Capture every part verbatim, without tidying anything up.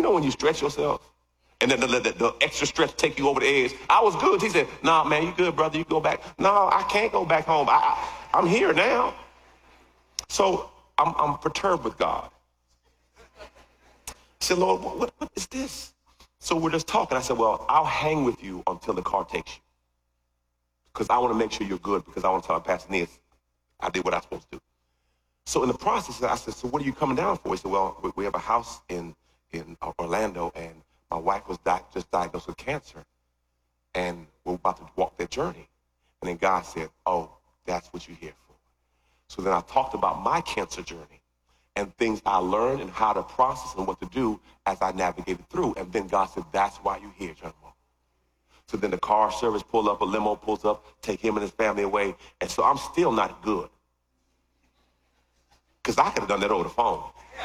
know when you stretch yourself and then the, the, the extra stretch take you over the edge? I was good. He said, nah, man, you good, brother. You go back. No, I can't go back home. I, I, I'm here now. So I'm, I'm perturbed with God. I said, Lord, what, what, what is this? So we're just talking. I said, well, I'll hang with you until the car takes you. Because I want to make sure you're good, because I want to tell Pastor Nia I did what I was supposed to do. So in the process, I said, so what are you coming down for? He said, well, we have a house in, in Orlando, and my wife was di- just diagnosed with cancer, and we're about to walk that journey. And then God said, oh, that's what you're here for. So then I talked about my cancer journey and things I learned and how to process and what to do as I navigated through. And then God said, that's why you're here, John. So then the car service pulled up, a limo pulls up, take him and his family away. And so I'm still not good. Because I could have done that over the phone.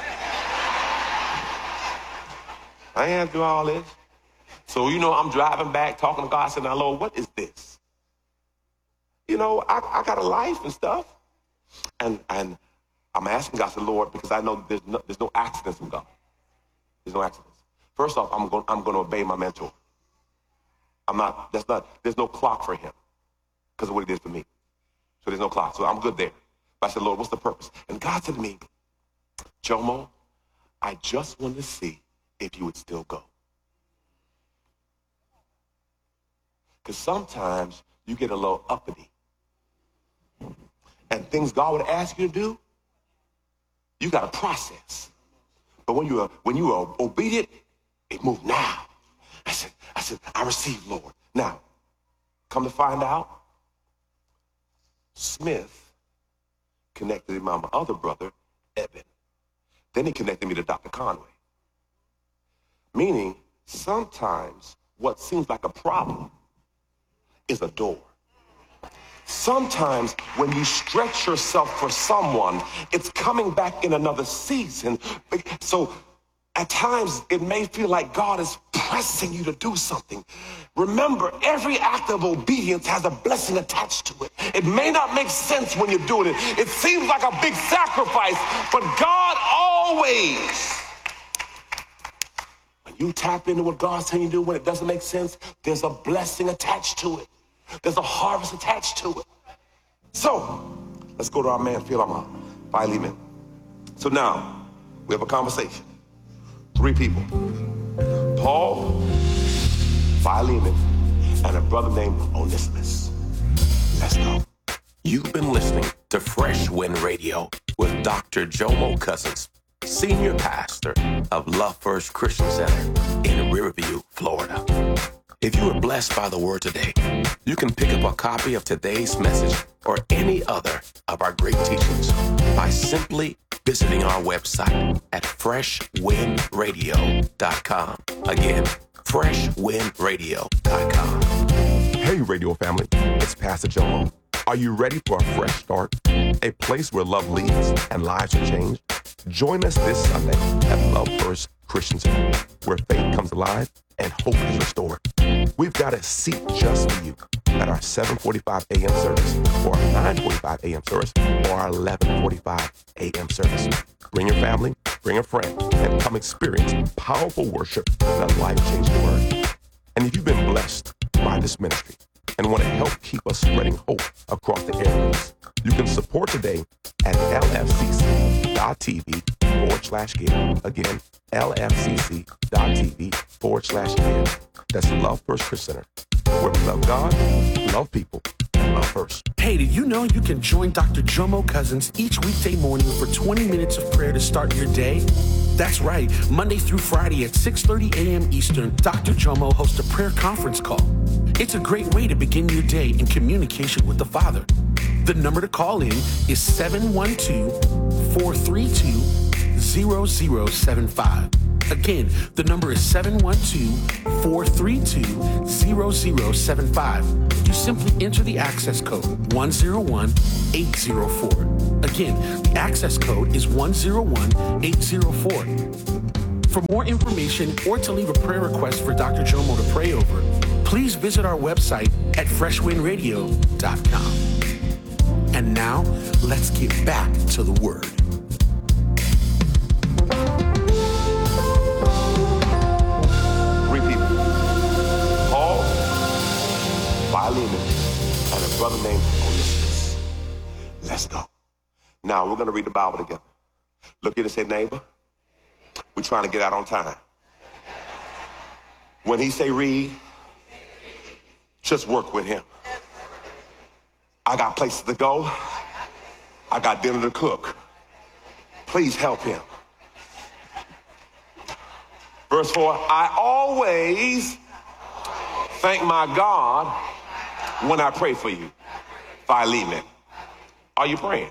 I ain't had to do all this. So, you know, I'm driving back, talking to God. I said, now, Lord, what is this? You know, I, I got a life and stuff. And and I'm asking God, I said, Lord, because I know there's no, there's no accidents with God. There's no accidents. First off, I'm going I'm going to obey my mentor. I'm not, that's not, there's no clock for him because of what he did for me. So there's no clock. So I'm good there. But I said, Lord, what's the purpose? And God said to me, Jomo, I just wanted to see if you would still go. Because sometimes you get a little uppity. And things God would ask you to do, you got to process. But when you are, when you are obedient, it moved now. I said, I said, I received, Lord. Now, come to find out, Smith connected me to my other brother, Eben. Then he connected me to Doctor Conway. Meaning, sometimes what seems like a problem is a door. Sometimes when you stretch yourself for someone, it's coming back in another season. So at times it may feel like God is pressing you to do something. Remember, every act of obedience has a blessing attached to it. It may not make sense when you're doing it. It seems like a big sacrifice, but God always, when you tap into what God's telling you to do, when it doesn't make sense, there's a blessing attached to it. There's a harvest attached to it. So, let's go to our man, Philemon, Philemon. So now, we have a conversation. Three people. Paul, Philemon, and a brother named Onesimus. Let's go. You've been listening to Fresh Wind Radio with Doctor Jomo Cousins, Senior Pastor of Love First Christian Center in Riverview, Florida. If you were blessed by the word today, you can pick up a copy of today's message or any other of our great teachings by simply visiting our website at fresh wind radio dot com. Again, fresh wind radio dot com. Hey, radio family, it's Pastor Jomo. Are you ready for a fresh start? A place where love leads and lives are changed? Join us this Sunday at Love First Christian Center, where faith comes alive and hope is restored. We've got a seat just for you at our seven forty-five a.m. service, or our nine forty-five a.m. service, or our eleven forty-five a.m. service. Bring your family, bring a friend, and come experience powerful worship and a life-changing word. And if you've been blessed by this ministry and want to help keep us spreading hope across the airwaves, you can support today at lfcc.tv forward slash give. Again, lfcc.tv forward slash give. That's Love First Christian Center, where we love God, love people, and love first. Hey, did you know you can join Doctor Jomo Cousins each weekday morning for twenty minutes of prayer to start your day? That's right. Monday through Friday at six thirty a.m. Eastern, Doctor Jomo hosts a prayer conference call. It's a great way to begin your day in communication with the Father. The number to call in is seven one two, four three two, zero zero seven five. Again, the number is seven one two, four three two, zero zero seven five. You simply enter the access code one zero one eight zero four. Again, the access code is one zero one eight zero four. For more information or to leave a prayer request for Doctor Jomo to pray over, please visit our website at fresh wind radio dot com. And now, let's get back to the Word. Now we're going to read the Bible together. Look at it and say, neighbor, we're trying to get out on time. When he say read, just work with him. I got places to go. I got dinner to cook. Please help him. Verse four, I always thank my God when I pray for you. Philemon, are you praying?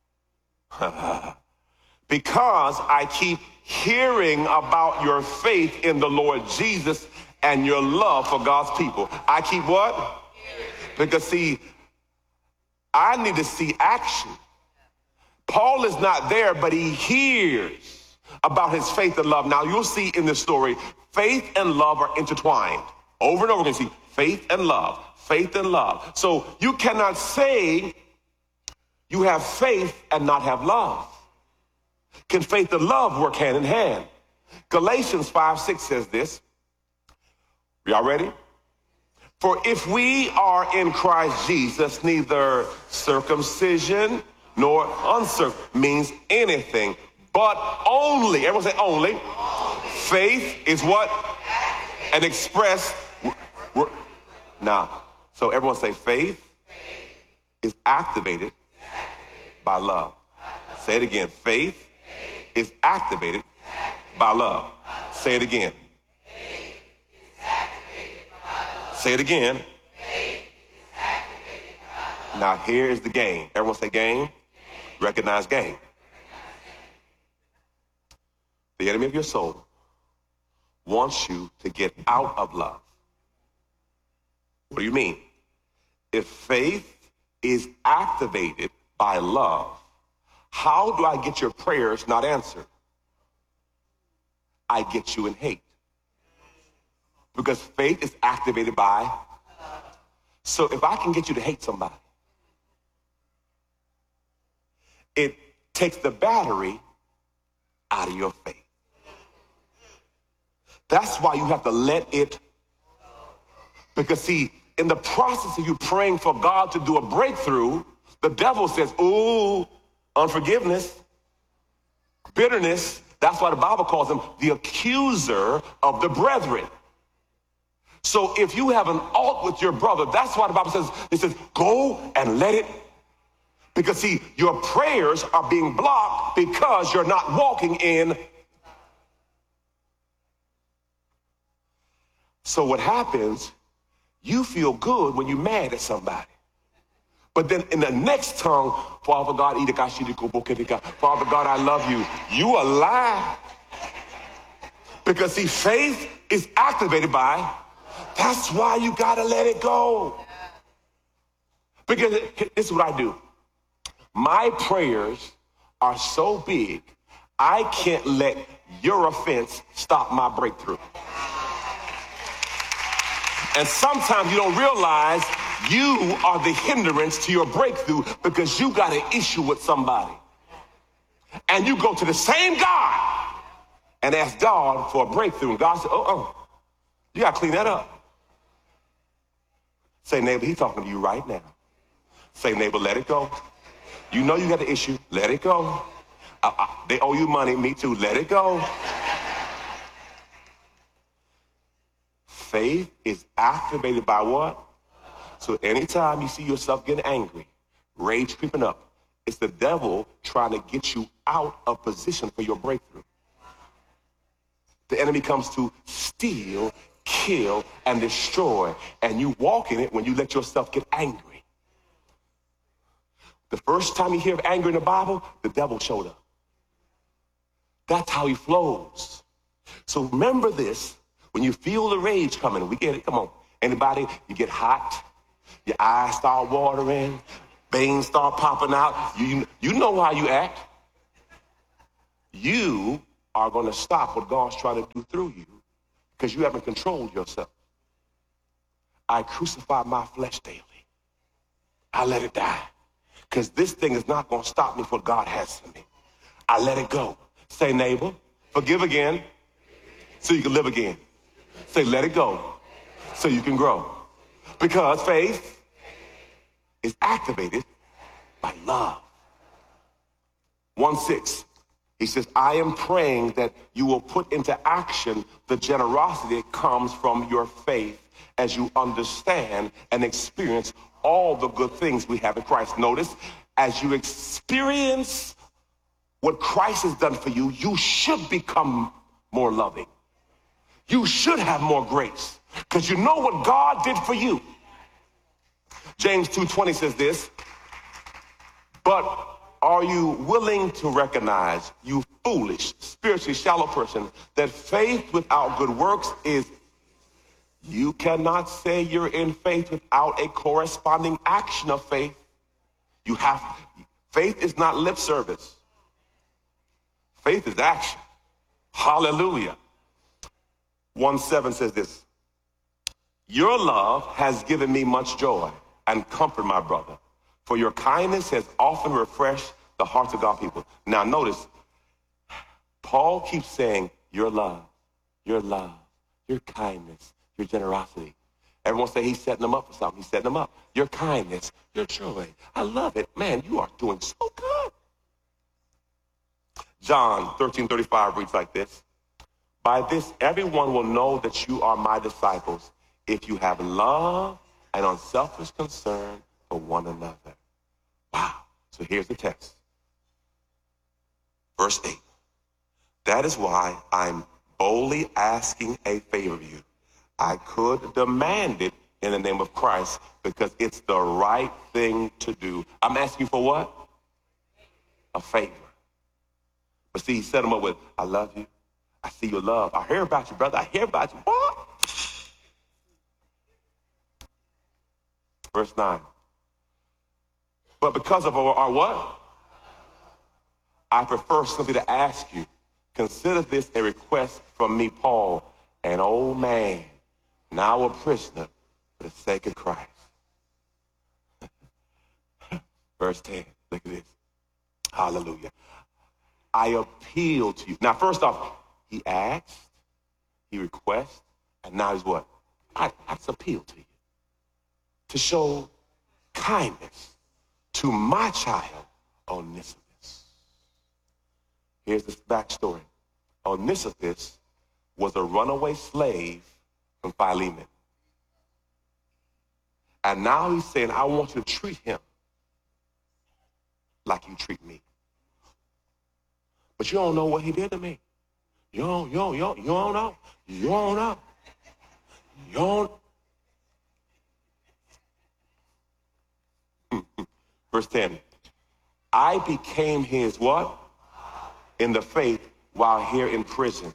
Because I keep hearing about your faith in the Lord Jesus and your love for God's people. I keep what? Because see, I need to see action. Paul is not there, but he hears about his faith and love. Now you'll see in this story, faith and love are intertwined. Over and over again, see faith and love, faith and love. So you cannot say you have faith and not have love. Can faith and love work hand in hand? Galatians five six says this. Y'all ready? For if we are in Christ Jesus, neither circumcision nor uncircumcision means anything, but only, everyone say only, faith is what? An express. Now, so everyone say faith is activated by love. Say it again. Faith is activated by love. Say it again. Say it again. Now here is the game. Everyone say game. Recognize game. The enemy of your soul wants you to get out of love. What do you mean? If faith is activated by love, how do I get your prayers not answered? I get you in hate. Because faith is activated by. So if I can get you to hate somebody, it takes the battery out of your faith. That's why you have to let it. Because see, in the process of you praying for God to do a breakthrough, the devil says, ooh, unforgiveness, bitterness. That's why the Bible calls him the accuser of the brethren. So if you have an alt with your brother, that's why the Bible says, it says, go and let it. Because see, your prayers are being blocked because you're not walking in. So what happens, you feel good when you're mad at somebody. But then in the next tongue, Father God, Father God, I love you. You a lie. Because see, faith is activated by, that's why you gotta let it go. Because this is what I do. My prayers are so big, I can't let your offense stop my breakthrough. And sometimes you don't realize you are the hindrance to your breakthrough because you got an issue with somebody. And you go to the same God and ask God for a breakthrough. And God said, oh, oh, you got to clean that up. Say, neighbor, he's talking to you right now. Say, neighbor, let it go. You know you got an issue. Let it go. Uh, uh, they owe you money. Me too. Let it go. Faith is activated by what? So anytime you see yourself getting angry, rage creeping up, it's the devil trying to get you out of position for your breakthrough. The enemy comes to steal, kill, and destroy, and you walk in it when you let yourself get angry. The first time you hear of anger in the Bible, the devil showed up. That's how he flows. So remember this. When you feel the rage coming, we get it, come on. Anybody, you get hot, your eyes start watering, veins start popping out. You, you know how you act. You are going to stop what God's trying to do through you because you haven't controlled yourself. I crucify my flesh daily. I let it die because this thing is not going to stop me for what God has for me. I let it go. Say, neighbor, forgive again so you can live again. Say, let it go so you can grow. Because faith is activated by love. one six. He says, I am praying that you will put into action the generosity that comes from your faith as you understand and experience all the good things we have in Christ. Notice, as you experience what Christ has done for you, you should become more loving. You should have more grace because you know what God did for you. James two twenty says this, but are you willing to recognize, you foolish, spiritually shallow person, that faith without good works is, you cannot say you're in faith without a corresponding action of faith. You have, faith is not lip service. Faith is action. Hallelujah. one seven says this, your love has given me much joy and comfort, my brother. For your kindness has often refreshed the hearts of God's people. Now notice, Paul keeps saying, your love, your love, your kindness, your generosity. Everyone say he's setting them up for something. He's setting them up. Your kindness, your joy. I love it. Man, you are doing so good. John thirteen thirty-five reads like this. By this, everyone will know that you are my disciples if you have love and unselfish concern for one another. Wow. So here's the text. Verse eight. That is why I'm boldly asking a favor of you. I could demand it in the name of Christ because it's the right thing to do. I'm asking for what? A favor. But see, he set him up with, I love you. I see your love. I hear about you, brother. I hear about you. What? Verse nine. But because of our, our what? I prefer simply to ask you, consider this a request from me, Paul, an old man, now a prisoner for the sake of Christ. Verse ten, look at this. Hallelujah. I appeal to you. Now, first off, he asked, he requests, and now he's what? I, I just appeal to you to show kindness to my child, Onesimus. Here's the backstory. Onesimus was a runaway slave from Philemon. And now he's saying, I want you to treat him like you treat me. But you don't know what he did to me. You don't, you don't, you don't, you don't know. You don't know. You don't. Verse ten. I became his what? In the faith while here in prison.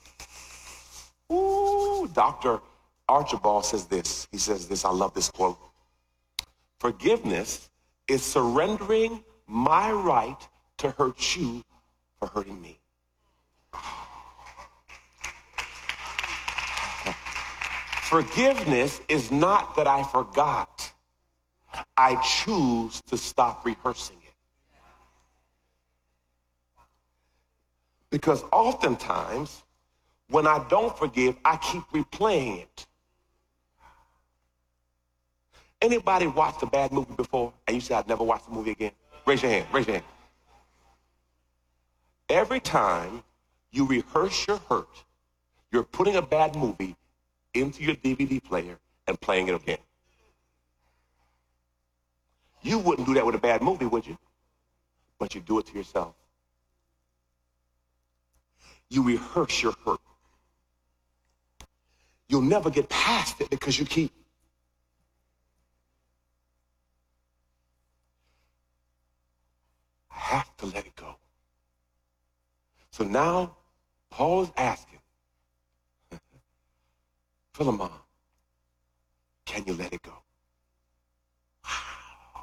Ooh, Doctor Archibald says this. He says this. I love this quote. Forgiveness is surrendering my right to hurt you for hurting me. Forgiveness is not that I forgot. I choose to stop rehearsing it. Because oftentimes, when I don't forgive, I keep replaying it. Anybody watched a bad movie before and you say, I'd never watch the movie again? Raise your hand, raise your hand. Every time you rehearse your hurt, you're putting a bad movie into your D V D player and playing it again. You wouldn't do that with a bad movie, would you? But you do it to yourself. You rehearse your hurt. You'll never get past it because you keep. I have to let it go. So now, Paul is asking, Philemon, can you let it go? Wow.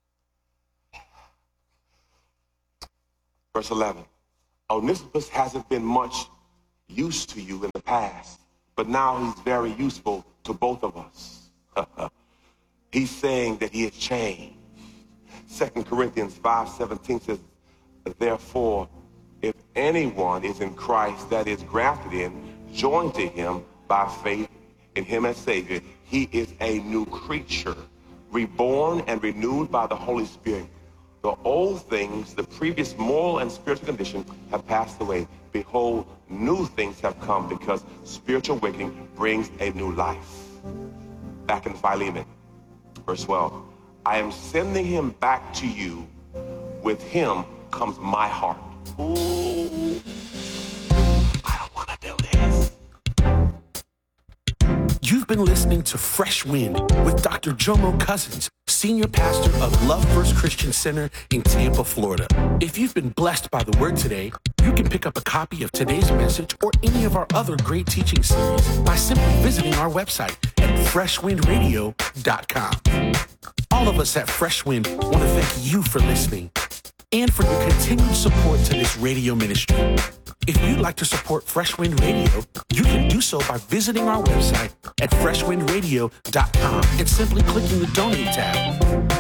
Verse eleven. Onesimus hasn't been much use to you in the past, but now he's very useful to both of us. He's saying that he has changed. Second Corinthians five seventeen says, therefore, if anyone is in Christ, that is grafted in, joined to him by faith in him as Savior, he is a new creature, reborn and renewed by the Holy Spirit. The old things, the previous moral and spiritual condition have passed away. Behold, new things have come because spiritual awakening brings a new life. Back in Philemon, verse twelve. I am sending him back to you. With him comes my heart. Ooh, I don't want to do this. You've been listening to Fresh Wind with Doctor Jomo Cousins, Senior Pastor of Love First Christian Center in Tampa, Florida. If you've been blessed by the word today, you can pick up a copy of today's message or any of our other great teaching series by simply visiting our website at fresh wind radio dot com. All of us at Fresh Wind want to thank you for listening and for your continued support to this radio ministry. If you'd like to support Fresh Wind Radio, you can do so by visiting our website at fresh wind radio dot com and simply clicking the Donate tab.